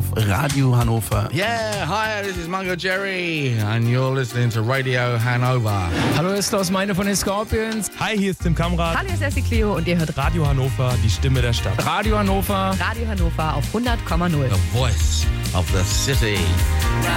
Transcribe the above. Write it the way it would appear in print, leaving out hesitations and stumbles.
auf Radio Hannover. Yeah, hi, this is Mungo Jerry and you're listening to Radio Hanover. Hallo, ist Klaus Meine von den Scorpions. Hi, hier ist Tim Kamrat. Hallo, hier ist Essie Cleo und ihr hört Radio Hannover, die Stimme der Stadt. Radio Hannover. Radio Hannover auf 100,0. The voice of the city.